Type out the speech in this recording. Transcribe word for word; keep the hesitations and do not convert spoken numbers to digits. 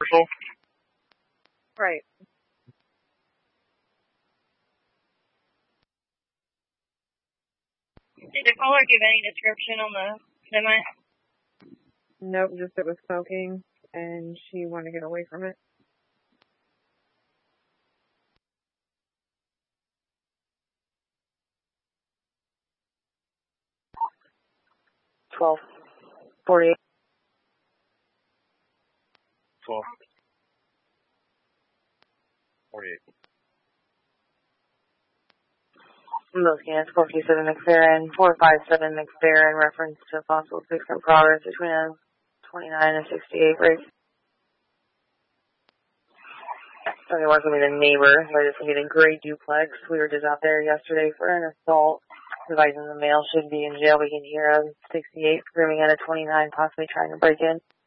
parcel. Right. Did the caller give any description on the semi? Nope, just it was smoking, and she wanted to get away from it. twelve forty-eight. twelve forty-eight. Those scans, four two seven McFerrin, four five seven McFerrin, reference to possible six-month progress between a twenty-nine and sixty-eight rate. Okay, wants to be the neighbor. We're just getting gray duplex. We were just out there yesterday for an assault. Advising the male should be in jail. We can hear a sixty-eight screaming at a twenty-nine, possibly trying to break in.